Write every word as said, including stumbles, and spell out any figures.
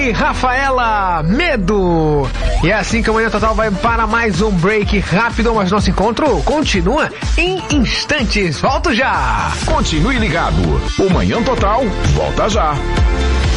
e Rafaela, Medo. E é assim que o Manhã Total vai para mais um break rápido, mas nosso encontro continua em instantes. Volto já. Continue ligado. O Manhã Total volta já.